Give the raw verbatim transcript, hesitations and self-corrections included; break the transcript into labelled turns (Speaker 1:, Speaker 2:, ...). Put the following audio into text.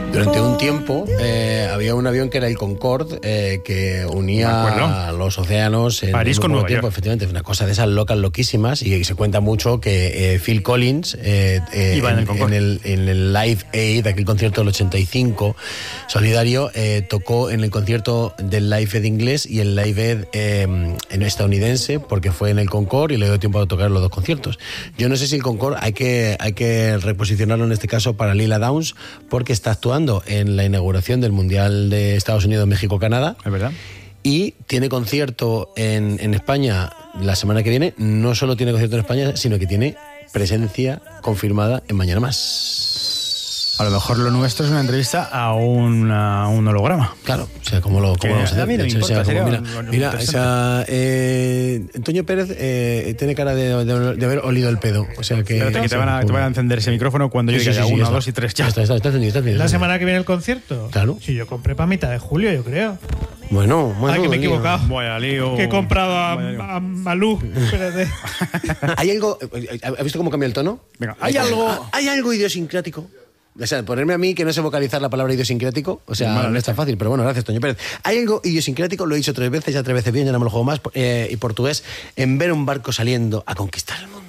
Speaker 1: Durante un tiempo eh, había un avión que era el Concorde, eh, que unía los océanos en
Speaker 2: París
Speaker 1: un
Speaker 2: con
Speaker 1: poco
Speaker 2: Nueva
Speaker 1: tiempo.
Speaker 2: York.
Speaker 1: Efectivamente, es una cosa de esas locas loquísimas, y se cuenta mucho que eh, Phil Collins eh, eh,
Speaker 2: Iba en el
Speaker 1: en, en,
Speaker 2: Concorde.
Speaker 1: el, en el Live Aid, aquel concierto del ochenta y cinco solidario, eh, tocó en el concierto del Live Aid inglés y el Live Aid eh, en estadounidense, porque fue en el Concorde y le dio tiempo a tocar los dos conciertos. Yo no sé si el Concorde hay que, hay que reposicionarlo en este caso para Lila Downs, porque está actuando en la inauguración del Mundial de Estados Unidos, México, Canadá.
Speaker 2: Es verdad.
Speaker 1: Y tiene concierto en, en España la semana que viene. No solo tiene concierto en España, sino que tiene presencia confirmada en Mañana Más.
Speaker 2: A lo mejor lo nuestro es una entrevista a, una, a un holograma.
Speaker 1: Claro, o sea, ¿cómo lo, cómo
Speaker 2: Que
Speaker 1: lo vamos a hacer?
Speaker 2: a mí no
Speaker 1: De
Speaker 2: me
Speaker 1: hecho, o sea,
Speaker 2: importa,
Speaker 1: como,
Speaker 2: sería
Speaker 1: mira,
Speaker 2: algo
Speaker 1: mira, o
Speaker 2: interesante.
Speaker 1: sea, eh, Antonio Pérez eh, tiene cara de, de, de haber olido el pedo. O sea que...
Speaker 2: Espérate que te van, a, te van a encender ese micrófono cuando yo
Speaker 1: Sí,
Speaker 2: diga
Speaker 1: sí,
Speaker 2: ya
Speaker 1: sí,
Speaker 2: uno,
Speaker 1: ya
Speaker 2: dos
Speaker 1: está.
Speaker 2: y tres. Ya.
Speaker 1: Ya está, está, está encendido, está encendido.
Speaker 3: ¿La semana que viene el concierto?
Speaker 1: Claro.
Speaker 3: Sí, yo compré para mitad de julio, yo creo.
Speaker 1: Bueno, bueno.
Speaker 3: Ah, que me he
Speaker 1: lío.
Speaker 3: equivocado.
Speaker 2: Vaya lío.
Speaker 3: Que he comprado a,
Speaker 2: Vaya lío.
Speaker 3: a Malú. Espérate.
Speaker 1: Hay algo... ¿Has visto cómo cambia el tono?
Speaker 2: Venga, hay algo...
Speaker 1: Hay algo idiosincrático. O sea, ponerme a mí que no sé vocalizar la palabra idiosincrático, o sea,
Speaker 2: Mala
Speaker 1: no es tan
Speaker 2: leche.
Speaker 1: fácil, pero bueno, gracias, Toño Pérez. Hay algo idiosincrático, lo he dicho tres veces, ya tres veces bien, ya no me lo juego más, eh, y portugués, en ver un barco saliendo a conquistar el mundo.